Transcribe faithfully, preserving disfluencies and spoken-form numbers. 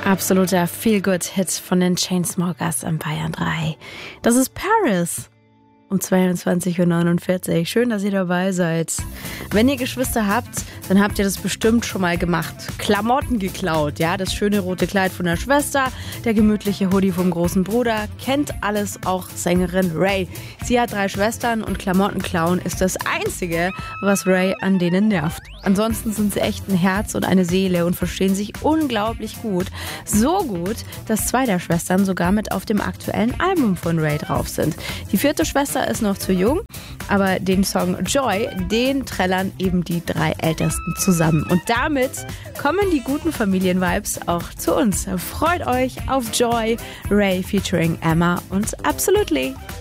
Absoluter Feel-Good-Hit von den Chainsmokers in Bayern drei. Das ist Paris um zweiundzwanzig Uhr neunundvierzig. Schön, dass ihr dabei seid. Wenn ihr Geschwister habt, dann habt ihr das bestimmt schon mal gemacht. Klamotten geklaut, ja, das schöne rote Kleid von der Schwester, der gemütliche Hoodie vom großen Bruder, kennt alles auch Sängerin Ray. Sie hat drei Schwestern und Klamotten klauen ist das Einzige, was Ray an denen nervt. Ansonsten sind sie echt ein Herz und eine Seele und verstehen sich unglaublich gut. So gut, dass zwei der Schwestern sogar mit auf dem aktuellen Album von Ray drauf sind. Die vierte Schwester ist noch zu jung, aber den Song Joy, den trällern eben die drei Ältesten zusammen. Und damit kommen die guten Familienvibes auch zu uns. Freut euch auf Joy, Ray featuring Emma und Absolutely.